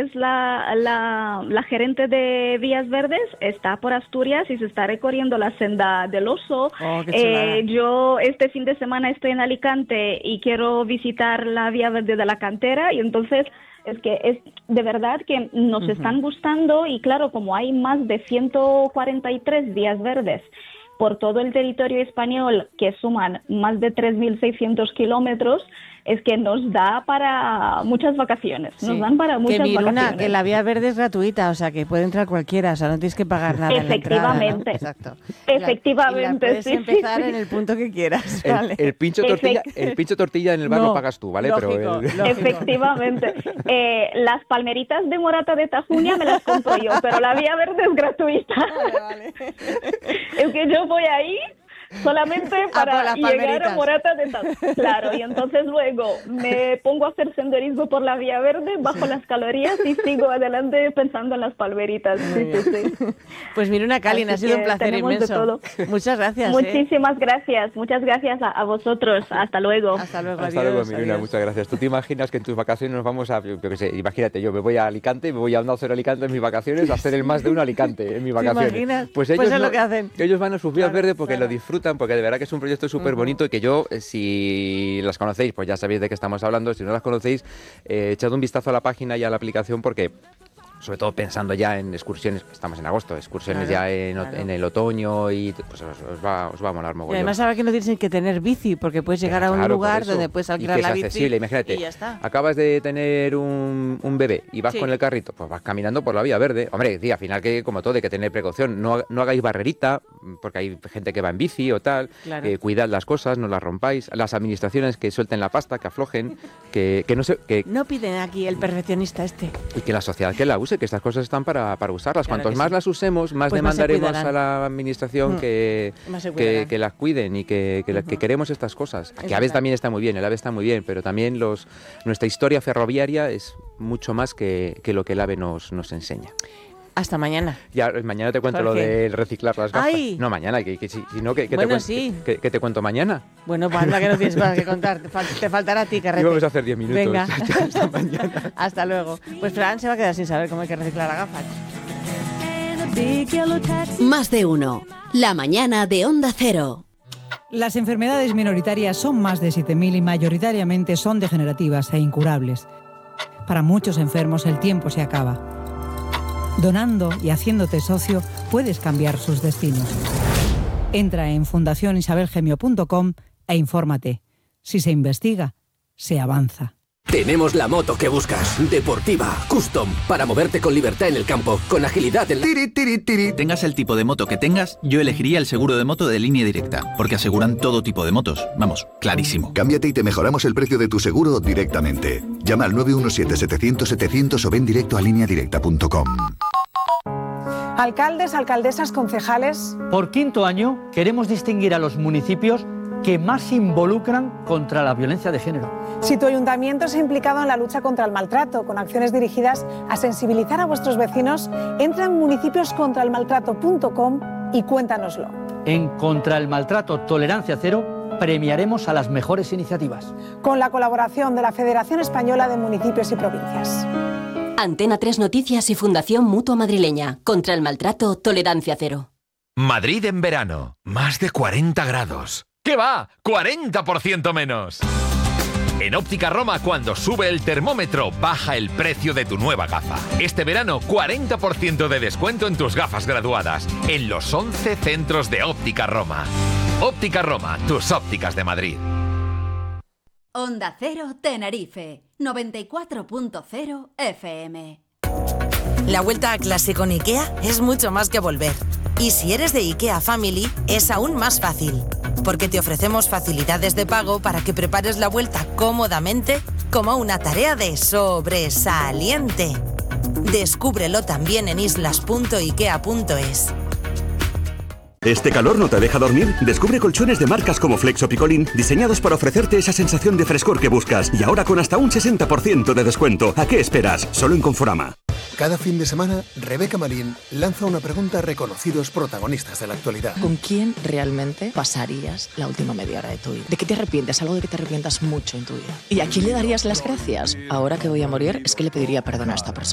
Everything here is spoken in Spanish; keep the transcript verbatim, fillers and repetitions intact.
es la, la, la gerente de Vías Verdes, está por Asturias y se está recorriendo la senda del Oso. Oh, qué eh, yo este fin de semana estoy en Alicante y quiero visitar la Vía Verde de la Cantera, y entonces es que es de verdad que nos uh-huh. están gustando, y claro, como hay más de ciento cuarenta y tres vías verdes por todo el territorio español, que suman más de tres mil seiscientos kilómetros, es que nos da para muchas vacaciones, sí. nos dan para muchas que Miruna, vacaciones. Que la vía verde es gratuita, o sea, que puede entrar cualquiera, o sea, no tienes que pagar nada Efectivamente. en la entrada, ¿no? Exacto. Efectivamente, y la, y la puedes sí, empezar sí, sí. en el punto que quieras, el, ¿vale? el, pincho tortilla, el pincho tortilla en el bar no, lo pagas tú, ¿vale? Lógico, Pero el... lógico. Efectivamente. Eh, las palmeritas de morata de Tajuña me las compro yo, pero la vía verde es gratuita. Vale, vale. Es que yo voy ahí solamente para llegar a Morata de Tajuña. Claro, y entonces luego me pongo a hacer senderismo por la vía verde, bajo sí. las calorías y sigo adelante pensando en las palmeritas. Sí, sí, sí. Pues Miruna Callin, ha sido un placer inmenso. Muchas gracias. Muchísimas ¿eh? gracias, muchas gracias a, a vosotros. Hasta luego. Hasta luego, Hasta adiós, luego, Miruna, adiós. muchas gracias. ¿Tú te imaginas que en tus vacaciones nos vamos a, yo qué sé, imagínate, yo me voy a Alicante, me voy a Onda Cero Alicante en mis vacaciones, a hacer el más de un Alicante en mis vacaciones? ¿Te imaginas? Pues ellos, pues es no, lo que hacen. Ellos van a sus vías claro, verdes porque claro. lo disfrutan, porque de verdad que es un proyecto súper bonito, uh-huh. y que yo, eh, si las conocéis, pues ya sabéis de qué estamos hablando. Si no las conocéis, eh, echad un vistazo a la página y a la aplicación, porque sobre todo pensando ya en excursiones, estamos en agosto, excursiones claro, ya en, claro. en el otoño, y pues os, os, va, os va a molar mogollón. Y además ahora que no tienes que tener bici, porque puedes llegar claro, a un claro, lugar donde puedes alquilar la bici accesible. Imagínate, y ya está. Acabas de tener un, un bebé y vas sí. con el carrito, pues vas caminando por la vía verde. Hombre, sí, al final, que como todo hay que tener precaución, no, no hagáis barrerita, porque hay gente que va en bici o tal, claro. eh, cuidad las cosas, no las rompáis, las administraciones que suelten la pasta, que aflojen, que, que no se... Que, no piden aquí el perfeccionista este. Y que la sociedad que la use, que estas cosas están para Para, para usarlas. Claro Cuantos más sí. las usemos, más pues demandaremos más a la administración mm. que, que, que las cuiden y que, que, uh-huh. que queremos estas cosas. Aquí Aves también está muy bien, el Ave está muy bien, pero también los, nuestra historia ferroviaria es mucho más que, que lo que el Ave nos, nos enseña. Hasta mañana. Ya, mañana te cuento Jorge. Lo de reciclar las gafas. Ay. No, mañana, que, que, si, no, que, que, bueno, te sí. que, que te cuento mañana. Bueno, pues anda, que no tienes más que contar. Te faltará a ti, Carrete. Y vamos a hacer diez minutos. Venga. Hasta mañana. Hasta luego. Pues Fran se va a quedar sin saber cómo hay que reciclar las gafas. Más de uno. La mañana de Onda Cero. Las enfermedades minoritarias son más de siete mil y mayoritariamente son degenerativas e incurables. Para muchos enfermos el tiempo se acaba. Donando y haciéndote socio puedes cambiar sus destinos. Entra en fundación isabel gemio punto com e infórmate. Si se investiga, se avanza. Tenemos la moto que buscas, deportiva, custom, para moverte con libertad en el campo, con agilidad en la... Tiri, tiri, tiri. Tengas el tipo de moto que tengas, yo elegiría el seguro de moto de Línea Directa, porque aseguran todo tipo de motos. Vamos, clarísimo. Cámbiate y te mejoramos el precio de tu seguro directamente. Llama al nueve uno siete, setecientos, setecientos o ven directo a línea directa punto com. Alcaldes, alcaldesas, concejales... Por quinto año queremos distinguir a los municipios que más se involucran contra la violencia de género. Si tu ayuntamiento se ha implicado en la lucha contra el maltrato, con acciones dirigidas a sensibilizar a vuestros vecinos, entra en municipios contra el maltrato punto com y cuéntanoslo. En Contra el Maltrato Tolerancia Cero premiaremos a las mejores iniciativas. Con la colaboración de la Federación Española de Municipios y Provincias. Antena tres Noticias y Fundación Mutua Madrileña. Contra el Maltrato Tolerancia Cero. Madrid en verano. Más de cuarenta grados. ¿Qué va? ¡cuarenta por ciento menos! En Óptica Roma, cuando sube el termómetro, baja el precio de tu nueva gafa. Este verano, cuarenta por ciento de descuento en tus gafas graduadas, en los once centros de Óptica Roma. Óptica Roma, tus ópticas de Madrid. Onda Cero Tenerife, noventa y cuatro punto cero F M. La vuelta a clase con IKEA es mucho más que volver. Y si eres de IKEA Family, es aún más fácil. Porque te ofrecemos facilidades de pago para que prepares la vuelta cómodamente como una tarea de sobresaliente. Descúbrelo también en islas punto ikea punto es. ¿Este calor no te deja dormir? Descubre colchones de marcas como Flex o Picolín, diseñados para ofrecerte esa sensación de frescor que buscas. Y ahora con hasta un sesenta por ciento de descuento. ¿A qué esperas? Solo en Conforama. Cada fin de semana, Rebeca Marín lanza una pregunta a reconocidos protagonistas de la actualidad. ¿Con quién realmente pasarías la última media hora de tu vida? ¿De qué te arrepientes? Algo de que te arrepientas mucho en tu vida. ¿Y a quién le darías las gracias? Ahora que voy a morir, es que le pediría perdón a esta persona.